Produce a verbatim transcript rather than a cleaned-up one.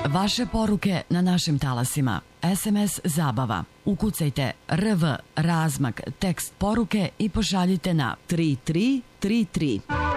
Vaše poruke na našim talasima. es em es Zabava. Ukucajte R V razmak tekst poruke i pošaljite na tri tri tri tri.